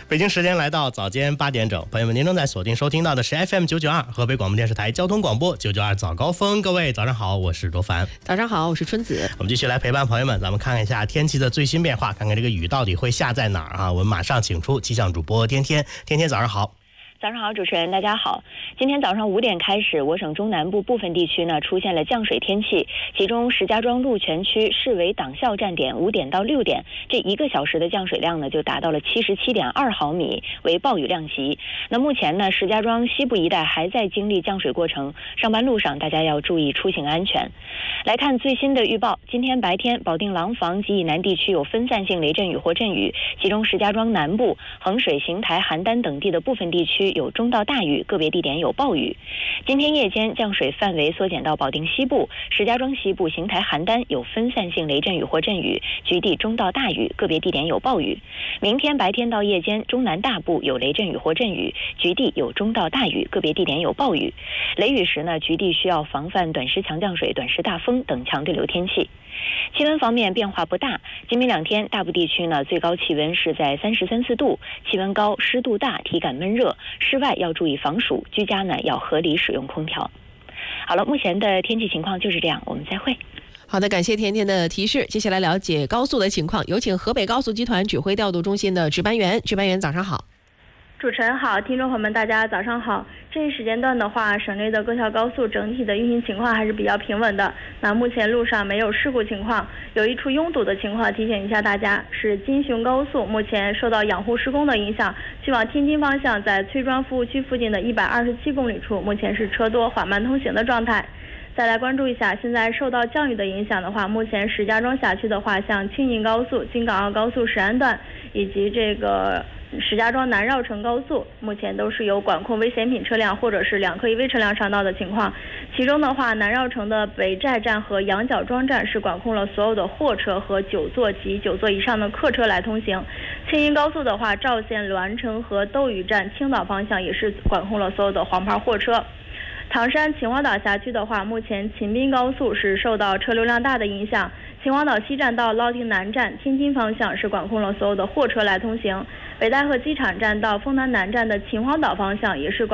北京时间来到早间8点整，朋友们，您正在锁定收听到的是 FM 992河北广播电视台交通广播992早高峰。各位早上好，我是卓凡。 早上好，我是春子。 我们继续来陪伴朋友们，咱们看一下天气的最新变化，看看这个雨到底会下在哪儿啊？我们马上请出气象主播天天。天天早上好。 早上好，主持人大家好。今天早上5点开始，我省中南部部分地区呢出现了降水天气，其中石家庄鹿泉区市委党校站点5点到6点，这1个小时的降水量呢就达到了77.2毫米，为暴雨量级。那目前呢，石家庄西部一带还在经历降水过程，上班路上大家要注意出行安全。来看最新的预报，今天白天保定廊坊及以南地区有分散性雷阵雨或阵雨，其中石家庄南部、衡水、邢台、邯郸等地的部分地区有中到大雨，个别地点有暴雨。今天夜间降水范围缩减到保定西部、石家庄西部、邢台、邯郸有分散性雷阵雨或阵雨，局地中到大雨，个别地点有暴雨。明天白天到夜间中南大部有雷阵雨或阵雨，局地有中到大雨，个别地点有暴雨。雷雨时呢，局地需要防范短时强降水、短时大风等强对流天气。气温方面变化不大，今明2天大部地区呢最高气温是在33、4度，气温高，湿度大，体感闷热，室外要注意防暑，居家呢要合理使用空调。好了，目前的天气情况就是这样，我们再会。 好的，感谢甜甜的提示。接下来了解高速的情况，有请河北高速集团指挥调度中心的值班员。值班员早上好。 主持人好，听众朋友们大家早上好。这一时间段的话，省内的各条高速整体的运行情况还是比较平稳的。那目前路上没有事故情况，有一处拥堵的情况提醒一下大家，是京雄高速目前受到养护施工的影响，去往天津方向在崔庄服务区附近的127公里处，目前是车多缓慢通行的状态。再来关注一下，现在受到降雨的影响的话，目前石家庄辖区的话，像青宁高速、京港澳高速石安段以及这个石家庄南绕城高速，目前都是有管控危险品车辆或者是2科1危车辆上道的情况。其中的话，南绕城的北寨站和羊角庄站是管控了所有的货车和9座及9座以上的客车来通行。青宁高速的话，赵县栾城和斗屿站青岛方向也是管控了所有的黄牌货车。唐山秦皇岛辖区的话，目前秦滨高速是受到车流量大的影响，秦皇岛西站到乐亭南站天津方向是管控了所有的货车来通行，北戴河机场站到丰南南站的秦皇岛方向也是管